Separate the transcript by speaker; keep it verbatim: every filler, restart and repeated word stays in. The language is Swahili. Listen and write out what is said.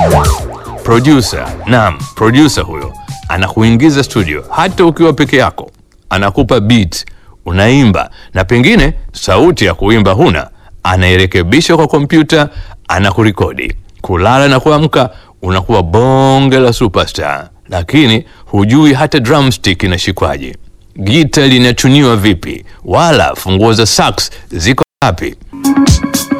Speaker 1: Producer, naam, producer huyo anakuingiza studio hata ukiwa peke yako, anakupa beat, unaimba, na pengine sauti ya kuimba huna, anairekebisha kwa kompyuta, anakurekodi. Kulala na kuamka unakuwa bonge la superstar, lakini hujui hata drumstick inashikwaje, gita linachuniwa vipi, wala funguo za sax ziko wapi.